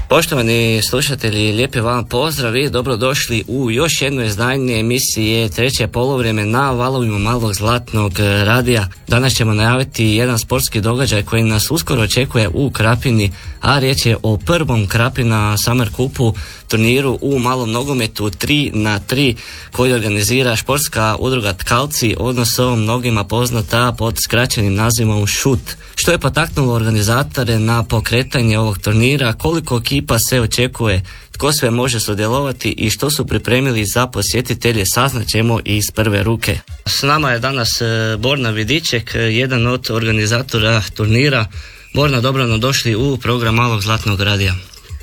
Poštovani slušatelji, lijepi vam pozdrav i dobrodošli u još jedno izdanje emisije Treće polovrijeme na valovima Malog Zlatnog radija. Danas ćemo najaviti jedan sportski događaj koji nas uskoro očekuje u Krapini, a riječ je o prvom Krapina Summer Cupu, turniru u malom nogometu 3x3 koji organizira športska udruga Tkalci, odnosno mnogima poznata pod skraćenim nazivom ŠUT. Što je potaknulo organizatore na pokretanje ovog turnira, koliko ekipa se očekuje, tko sve može sudjelovati i što su pripremili za posjetitelje, saznaćemo iz prve ruke. S nama je danas Borna Vidiček, jedan od organizatora turnira. Borna, dobro nam došli u program Malog Zlatnog radija.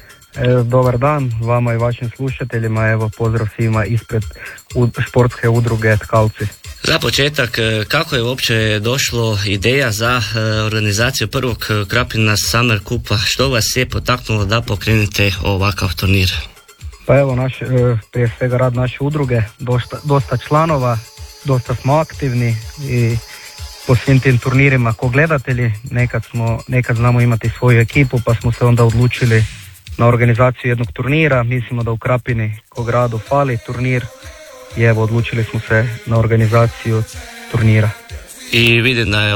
Dobar dan vama i vašim slušateljima, evo pozdrav svima ispred športske udruge Tkalci. Za početak, kako je uopće došlo ideja za organizaciju prvog Krapina Summer Cupa? Što vas je potaknulo da pokrenete ovakav turnir? Pa evo, prije svega rad naše udruge, dosta članova, dosta smo aktivni i po svim tim turnirima ko gledatelji, nekad znamo imati svoju ekipu, pa smo se onda odlučili na organizaciju jednog turnira. Mislimo da u Krapini ko gradu fali turnir i evo odlučili smo se na organizaciju turnira. I vidim da je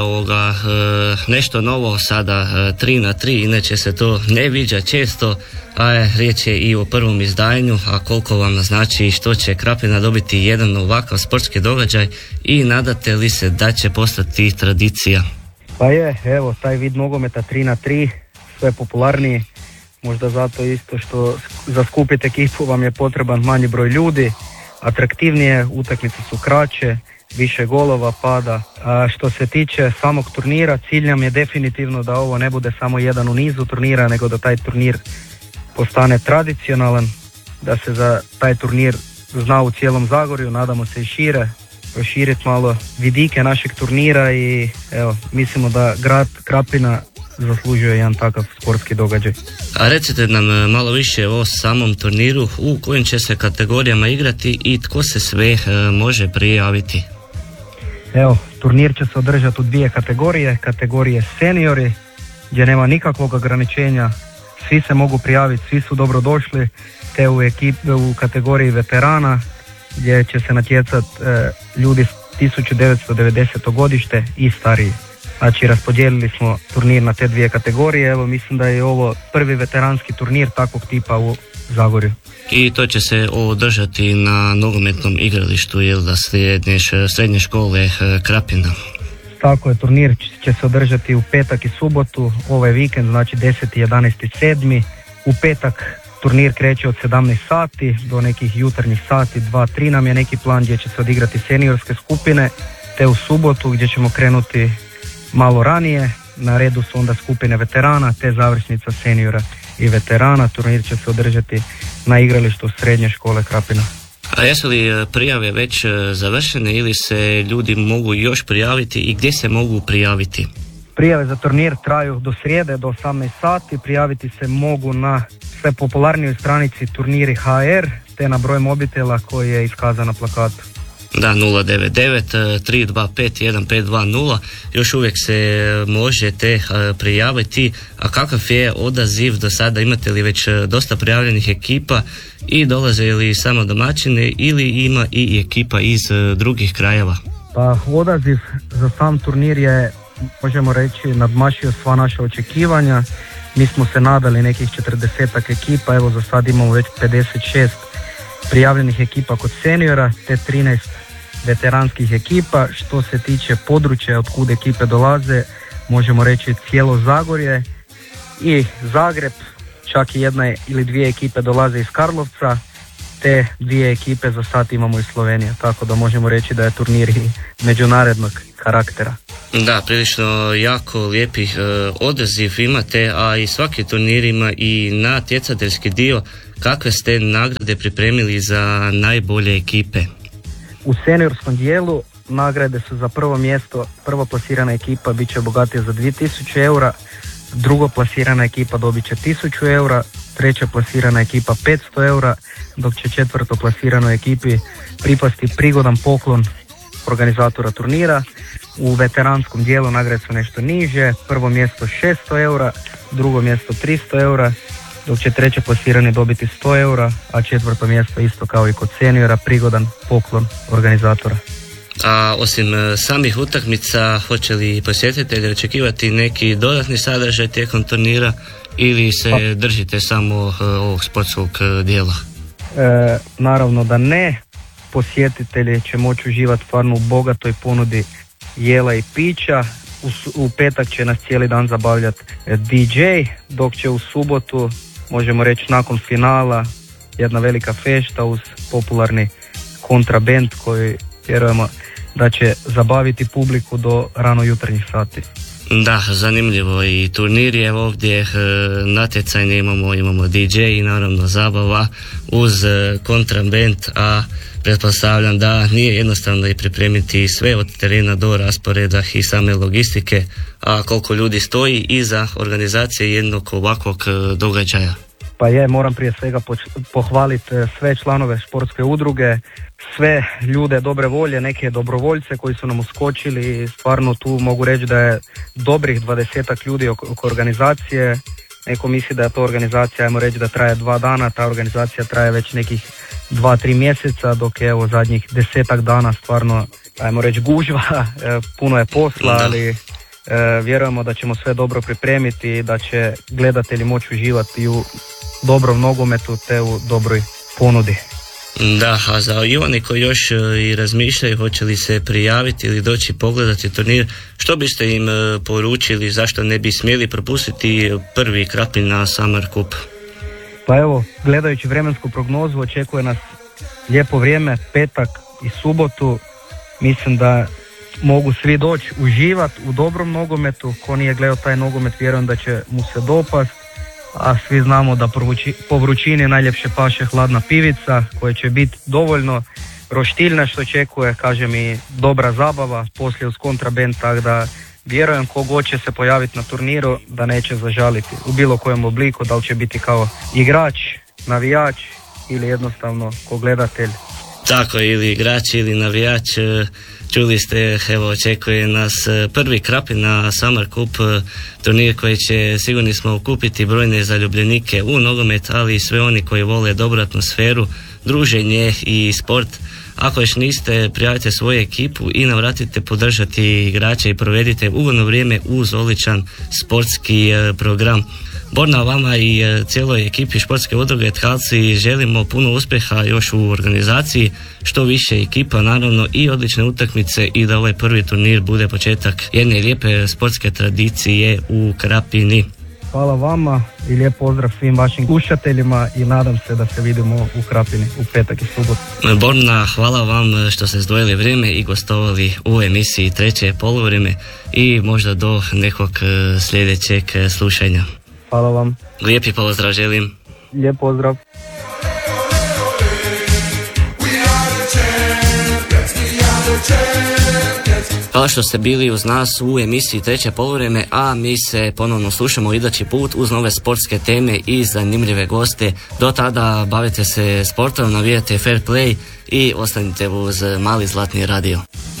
nešto novo sada 3x3, inače se to ne viđa često, a riječ je i o prvom izdanju, a koliko vam znači što će Krapina dobiti jedan ovakav sportski događaj i nadate li se da će postati tradicija? Pa je, evo, taj vid nogometa 3x3 sve popularniji, možda zato isto što za skupiti ekipu vam je potreban manji broj ljudi, atraktivnije, utakmice su kraće, više golova pada. A što se tiče samog turnira, cilj nam je definitivno da ovo ne bude samo jedan u nizu turnira, nego da taj turnir postane tradicionalan, da se za taj turnir zna u cijelom Zagorju, nadamo se i šire, proširiti malo vidike našeg turnira i evo, mislimo da grad Krapina zaslužuje jedan takav sportski događaj. A recite nam malo više o samom turniru, u kojim će se kategorijama igrati i tko se sve može prijaviti? Evo, turnir će se održati u dvije kategorije seniori, gdje nema nikakvog ograničenja, svi se mogu prijaviti, svi su dobrodošli, te u kategoriji veterana, gdje će se natjecati ljudi s 1990. godište i stariji. Znači, raspodijelili smo turnir na te dvije kategorije. Evo, mislim da je ovo prvi veteranski turnir takvog tipa u Zagorju. I to će se održati na nogometnom igralištu, jel da, srednje škole Krapina? Tako je, turnir će se održati u petak i subotu, ovaj vikend, znači 10. 11. 7. U petak turnir kreće od 17 sati do nekih jutarnjih sati, 2-3 nam je neki plan gdje će se odigrati seniorske skupine, te u subotu gdje ćemo krenuti malo ranije, na redu su onda skupine veterana te završnica seniora i veterana. Turnir će se održati na igralištu srednje škole Krapina. A jesu li prijave već završene ili se ljudi mogu još prijaviti i gdje se mogu prijaviti? Prijave za turnir traju do srijede do 18 sati, prijaviti se mogu na sve popularnijoj stranici Turniri HR te na broj mobitela koji je iskazan na plakatu. Da, 099-325-1520, još uvijek se možete prijaviti. A kakav je odaziv do sada? Imate li već dosta prijavljenih ekipa i dolaze li samo domaćine ili ima i ekipa iz drugih krajeva? Pa odaziv za sam turnir je, možemo reći, nadmašio sva naša očekivanja. Mi smo se nadali nekih 40 ekipa, evo za sad imamo već 56 prijavljenih ekipa kod seniora te 13 veteranskih ekipa. Što se tiče područja od kud ekipe dolaze, možemo reći cijelo Zagorje i Zagreb, čak i jedna ili dvije ekipe dolaze iz Karlovca, te dvije ekipe za sad imamo iz Slovenije, tako da možemo reći da je turnir i međunarodnog karaktera. Da, prilično jako lijepi odaziv imate, a i svaki turnir ima i natjecateljski dio. Kakve ste nagrade pripremili za najbolje ekipe? U seniorskom dijelu nagrade su za prvo mjesto, prvo plasirana ekipa bit će bogatija za 2000 eura, drugo plasirana ekipa dobit će 1000 eura, treća plasirana ekipa 500 eura, dok će četvrto plasiranoj ekipi pripasti prigodan poklon organizatora turnira. U veteranskom dijelu nagrade su nešto niže, prvo mjesto 600 eura, drugo mjesto 300 eura dok će treće plasirani dobiti 100 eura, a četvrto mjesto isto kao i kod seniora, prigodan poklon organizatora. A osim samih utakmica, hoće li posjetitelji očekivati neki dodatni sadržaj tijekom turnira ili se držite samo ovog sportskog dijela? Naravno da ne. Posjetitelji će moći uživati stvarno u bogatoj ponudi jela i pića. U petak će nas cijeli dan zabavljati DJ, dok će u subotu, možemo reći nakon finala, jedna velika fešta uz popularni kontraband koji vjerujemo da će zabaviti publiku do rano jutarnjih sati. Da, zanimljivo i turnir je ovdje, natjecanje imamo DJ i naravno zabava uz kontraband, a pretpostavljam da nije jednostavno i pripremiti sve od terena do rasporeda i same logistike, a koliko ljudi stoji iza organizacije jednog ovakvog događaja. Pa moram prije svega pohvaliti sve članove športske udruge, sve ljude dobre volje, neke dobrovoljce koji su nam uskočili. Stvarno tu mogu reći da je dobrih 20 ljudi oko organizacije. Neko misli da je to organizacija, ajmo reći da traje 2 dana, ta organizacija traje već nekih 2-3 mjeseca, dok je evo zadnjih 10 dana stvarno, ajmo reći, gužva, puno je posla, ali vjerujemo da ćemo sve dobro pripremiti i da će gledatelji moći uživati u dobrom nogometu te u dobroj ponudi. Da, a za i oni koji još i razmišljaju hoće li se prijaviti ili doći pogledati turnir, što biste im poručili, zašto ne bi smjeli propustiti prvi Krapina Summer Cup? Pa evo, gledajući vremensku prognozu, očekuje nas lijepo vrijeme, petak i subotu. Mislim da mogu svi doći uživati u dobrom nogometu. Ko nije gledao taj nogomet, vjerujem da će mu se dopast. A svi znamo da po vrućini najljepše paše hladna pivica, koja će biti dovoljno roštiljna, što očekuje, kažem, i dobra zabava poslije uz kontraband, tako da vjerujem kogod će se pojaviti na turniru da neće zažaliti u bilo kojem obliku, da li će biti kao igrač, navijač ili jednostavno ko gledatelj. Tako, ili igrač ili navijač. Čuli ste, evo, očekuje nas prvi Krapina Summer Cup, turnir koji će, sigurni smo, okupiti brojne zaljubljenike u nogomet, ali i sve oni koji vole dobru atmosferu, druženje i sport. Ako još niste, prijavite svoju ekipu i navratite podržati igrače i provedite ugodno vrijeme uz odličan sportski program. Borna vama i cijeloj ekipi športske udruge Tkalci želimo puno uspjeha još u organizaciji, što više ekipa naravno i odlične utakmice i da ovaj prvi turnir bude početak jedne lijepe sportske tradicije u Krapini. Hvala vama i lijep pozdrav svim vašim slušateljima i nadam se da se vidimo u Krapini u petak i subotu. Borna, hvala vam što ste izdvojili vrijeme i gostovali u emisiji Treće poluvrijeme i možda do nekog sljedećeg slušanja. Hvala vam. Lijepi pozdrav želim. Lijep pozdrav. Hvala što ste bili uz nas u emisiji Treće poluvrijeme, a mi se ponovno slušamo idući put uz nove sportske teme i zanimljive goste. Do tada bavite se sportom, navijate fair play i ostanite uz Mali zlatni radio.